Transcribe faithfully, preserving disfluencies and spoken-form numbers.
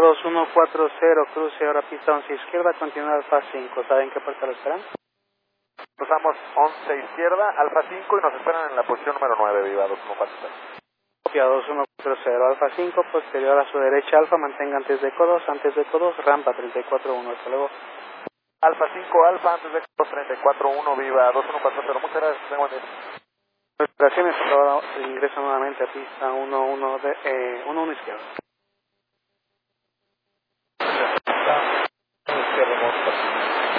dos uno cuatro cero, cruce ahora pista once izquierda, continúa Alfa cinco. ¿Saben qué puerta lo esperan? Cruzamos once izquierda, Alfa cinco y nos esperan en la posición número nueve, viva dos uno cuatro cero. Copia dos uno cuatro cero, Alfa cinco, posterior a su derecha Alfa, mantenga antes de codos, antes de codos, rampa treinta y cuatro uno, hasta luego. Alfa cinco, Alfa, antes de codos treinta y cuatro uno, viva dos uno cuatro cero, muchas gracias, tengo buen día. Operaciones, ingreso nuevamente a pista uno uno, de, eh, uno uno izquierda.